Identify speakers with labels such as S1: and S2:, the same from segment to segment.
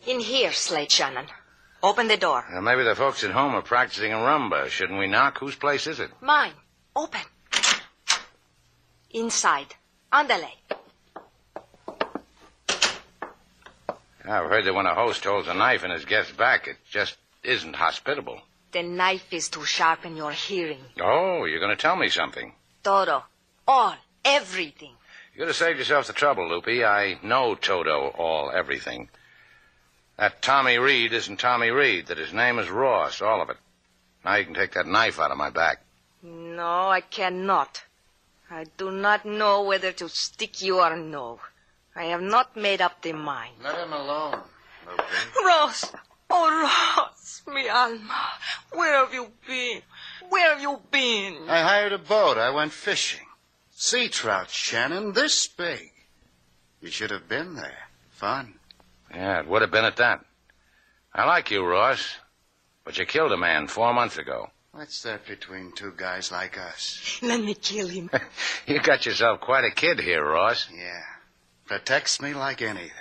S1: In here, Slate Shannon. Open the door.
S2: Maybe the folks at home are practicing a rumba. Shouldn't we knock? Whose place is it?
S1: Mine. Open. Inside. Andale.
S2: I've heard that when a host holds a knife in his guest's back, it just isn't hospitable.
S1: The knife is to sharpen your hearing.
S2: Oh, you're going to tell me something.
S1: Todo. All. Everything.
S2: You could have saved yourself the trouble, Loopy. I know Toto, all, everything. That Tommy Reed isn't Tommy Reed, that his name is Ross, all of it. Now you can take that knife out of my back.
S1: No, I cannot. I do not know whether to stick you or no. I have not made up the mind.
S3: Let him alone, Loopy.
S1: Ross! Oh, Ross, mi alma. Where have you been? Where have you been?
S3: I hired a boat. I went fishing. Sea trout, Shannon, this big. You should have been there. Fun.
S2: Yeah, it would have been at that. I like you, Ross, but you killed a man 4 months ago.
S3: What's that between two guys like us?
S1: Let me kill him.
S2: You got yourself quite a kid here, Ross.
S3: Yeah. Protects me like anything.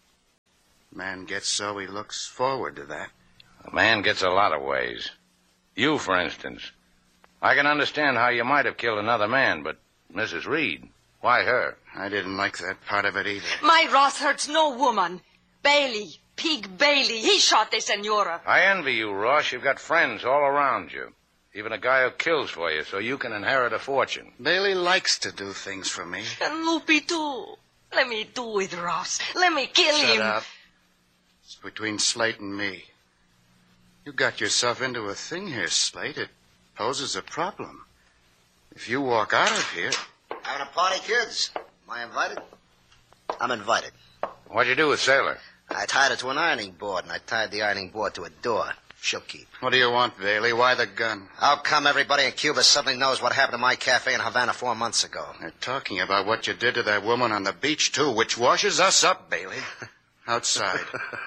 S3: Man gets so he looks forward to that.
S2: A man gets a lot of ways. You, for instance. I can understand how you might have killed another man, but Mrs. Reed, why her?
S3: I didn't like that part of it either.
S1: My Ross hurts no woman. Bailey, Pig Bailey, he shot the senora.
S2: I envy you, Ross. You've got friends all around you. Even a guy who kills for you, so you can inherit a fortune.
S3: Bailey likes to do things for me.
S1: And Loopy, too. Let me do it, Ross. Let me kill him.
S3: Shut up. It's between Slate and me. You got yourself into a thing here, Slate. It poses a problem. If you walk out of here...
S4: Having a party, kids? Am I invited? I'm invited.
S2: What'd you do with Sailor?
S4: I tied her to an ironing board, and I tied the ironing board to a door. She'll keep.
S3: What do you want, Bailey? Why the gun?
S4: How come everybody in Cuba suddenly knows what happened to my cafe in Havana 4 months ago?
S3: They're talking about what you did to that woman on the beach, too, which washes us up, Bailey. Outside.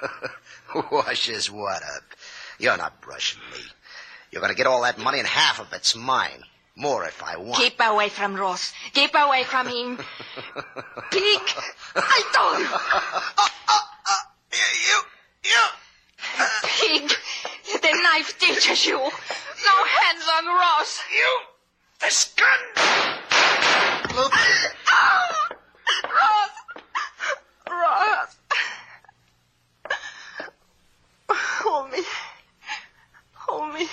S4: Washes what up? You're not brushing me. You're going to get all that money, and half of it's mine. More if I want.
S1: Keep away from Ross. Keep away from him. Pig! I told you. Pig! The knife teaches you. No hands on Ross.
S2: You! This gun!
S3: Look.
S1: Oh, Ross! Ross! Hold me. Hold me.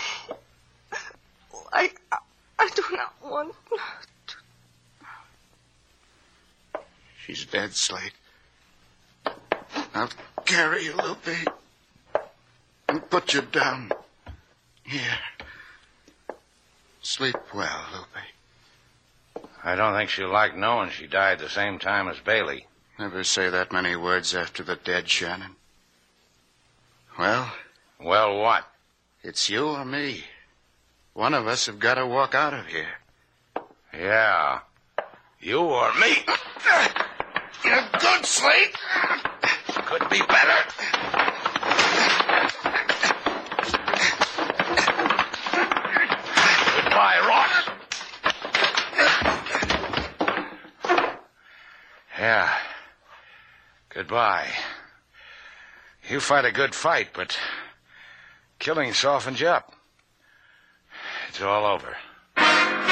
S1: I do not want to.
S3: She's dead, Slate. I'll carry you, Loopy. And put you down. Here. Sleep well, Loopy.
S2: I don't think she'll like knowing she died the same time as Bailey.
S3: Never say that many words after the dead, Shannon. Well?
S2: Well, what?
S3: It's you or me. One of us have got to walk out of here.
S2: Yeah. You or me.
S3: You're good, Slate.
S2: Could be better. Goodbye, Ross. Yeah. Goodbye. You fight a good fight, but killing softens you up. It's all over.